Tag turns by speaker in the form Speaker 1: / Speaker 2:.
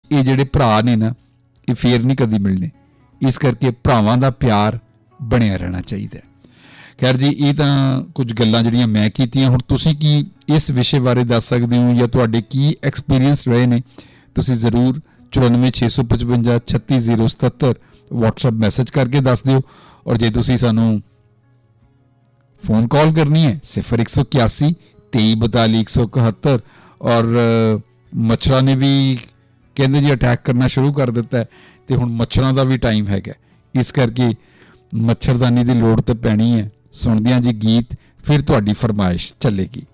Speaker 1: ਇਹ ਜਿਹੜੇ ਭਰਾ ਨੇ ਨਾ, ਇਹ ਫੇਰ ਨਹੀਂ ਕਦੀ ਮਿਲਣੇ। ਇਸ ਕਰਕੇ ਭਰਾਵਾਂ ਦਾ ਪਿਆਰ ਬਣਿਆ ਰਹਿਣਾ ਚਾਹੀਦਾ। ਖੈਰ ਜੀ, ਇਹ ਤਾਂ ਕੁਝ ਗੱਲਾਂ ਜਿਹੜੀਆਂ ਮੈਂ ਕੀਤੀਆਂ। ਹੁਣ ਤੁਸੀਂ ਕੀ ਇਸ ਵਿਸ਼ੇ ਬਾਰੇ ਦੱਸ ਸਕਦੇ ਹੋ, ਜਾਂ ਤੁਹਾਡੇ ਕੀ ਐਕਸਪੀਰੀਅੰਸ ਰਹੇ ਨੇ? ਤੁਸੀਂ ਜ਼ਰੂਰ 94 655 36077 WhatsApp ਮੈਸੇਜ ਕਰਕੇ ਦੱਸ ਦਿਓ। ਔਰ ਜੇ ਤੁਸੀਂ ਸਾਨੂੰ फ़ोन कॉल करनी है 0181 23 42 171। और मच्छਰਾਂ ने भी ਕਹਿੰਦੇ ਜੀ ਅਟੈਕ ਕਰਨਾ ਸ਼ੁਰੂ ਕਰ ਦਿੱਤਾ ਹੈ, ਅਤੇ ਹੁਣ ਮੱਛਰਾਂ ਦਾ ਵੀ ਟਾਈਮ ਹੈਗਾ। ਇਸ ਕਰਕੇ ਮੱਛਰਦਾਨੀ ਦੀ ਲੋੜ ਤਾਂ ਪੈਣੀ ਹੈ। ਸੁਣਦੇ ਹਾਂ ਜੀ ਗੀਤ, ਫਿਰ ਤੁਹਾਡੀ ਫਰਮਾਇਸ਼ ਚੱਲੇਗੀ।